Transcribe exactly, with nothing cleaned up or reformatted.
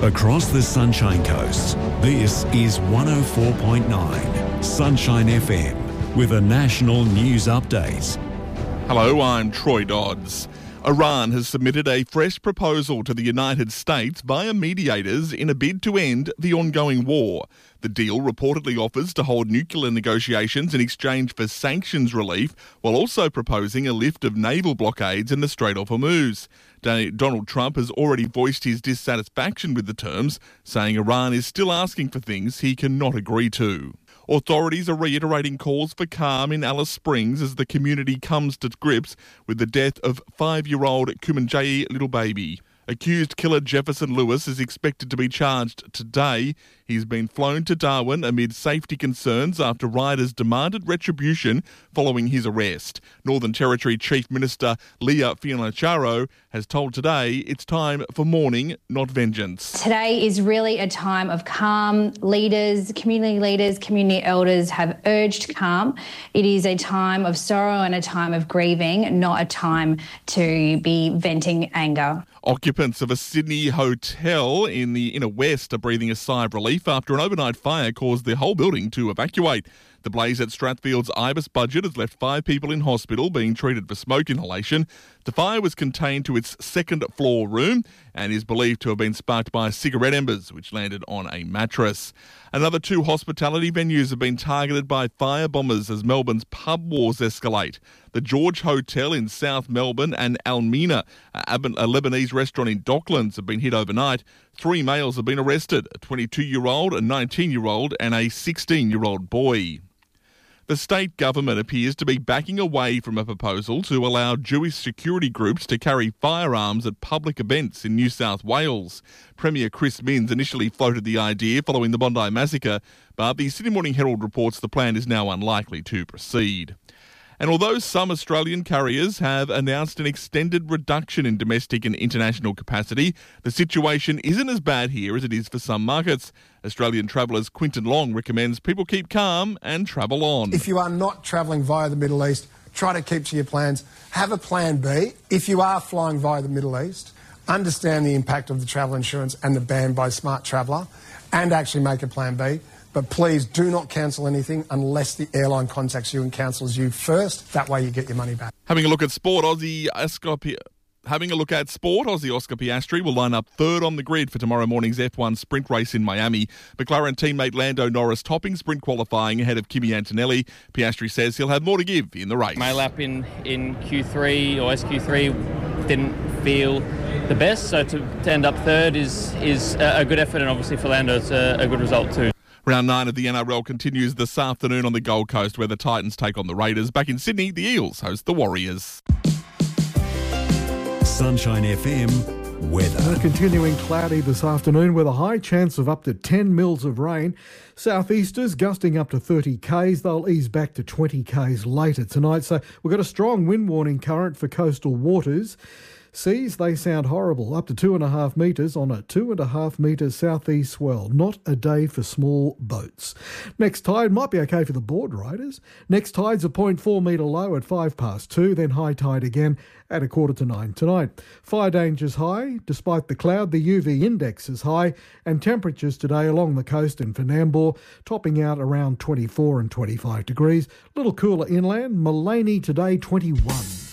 Across the Sunshine Coast, this is one oh four point nine Sunshine F M with a national news update. Hello, I'm Troy Dodds. Iran has submitted a fresh proposal to the United States via mediators in a bid to end the ongoing war. The deal reportedly offers to hold nuclear negotiations in exchange for sanctions relief, while also proposing a lift of naval blockades in the Strait of Hormuz. Donald Trump has already voiced his dissatisfaction with the terms, saying Iran is still asking for things he cannot agree to. Authorities are reiterating calls for calm in Alice Springs as the community comes to grips with the death of five-year-old Kumanjayi little baby. Accused killer Jefferson Lewis is expected to be charged today. He's been flown to Darwin amid safety concerns after rioters demanded retribution following his arrest. Northern Territory Chief Minister Leah Fianarantsoa has told Today it's time for mourning, not vengeance. Today is really a time of calm. Leaders, community leaders, community elders have urged calm. It is a time of sorrow and a time of grieving, not a time to be venting anger. Occupants of a Sydney hotel in the inner west are breathing a sigh of relief after an overnight fire caused the whole building to evacuate. The blaze at Strathfield's Ibis Budget has left five people in hospital being treated for smoke inhalation. The fire was contained to its second floor room and is believed to have been sparked by cigarette embers, which landed on a mattress. Another two hospitality venues have been targeted by fire bombers as Melbourne's pub wars escalate. The George Hotel in South Melbourne and Almina, a Lebanese restaurant in Docklands, have been hit overnight. Three males have been arrested, a twenty-two-year-old, a nineteen-year-old and a sixteen-year-old boy. The state government appears to be backing away from a proposal to allow Jewish security groups to carry firearms at public events in New South Wales. Premier Chris Minns initially floated the idea following the Bondi massacre, but the Sydney Morning Herald reports the plan is now unlikely to proceed. And although some Australian carriers have announced an extended reduction in domestic and international capacity, the situation isn't as bad here as it is for some markets. Australian travellers Quinton Long recommends people keep calm and travel on. If you are not travelling via the Middle East, try to keep to your plans. Have a plan B. If you are flying via the Middle East, understand the impact of the travel insurance and the ban by Smart Traveller and actually make a plan B. But please do not cancel anything unless the airline contacts you and cancels you first. That way you get your money back. Having a look at sport, Aussie Oscar Pi- Having a look at sport, Aussie Oscar Piastri will line up third on the grid for tomorrow morning's F one sprint race in Miami. McLaren teammate Lando Norris topping sprint qualifying ahead of Kimi Antonelli. Piastri says he'll have more to give in the race. My lap in, in Q three or S Q three didn't feel the best, so to, to end up third is, is a good effort, and obviously for Lando it's a, a good result too. Round nine of the N R L continues this afternoon on the Gold Coast, where the Titans take on the Raiders. Back in Sydney, the Eels host the Warriors. Sunshine F M weather. Continuing cloudy this afternoon with a high chance of up to ten mils of rain. Southeasters gusting up to thirty k's. They'll ease back to twenty k's later tonight. So we've got a strong wind warning current for coastal waters. Seas, they sound horrible, up to two and a half metres on a two and a half metre southeast swell. Not a day for small boats. Next tide might be okay for the board riders. Next tide's a zero point four metre low at five past two, then high tide again at a quarter to nine tonight. Fire danger's high. Despite the cloud, the U V index is high, and temperatures today along the coast and for Nambour topping out around twenty-four and twenty-five degrees. Little cooler inland. Mullaney today twenty-one.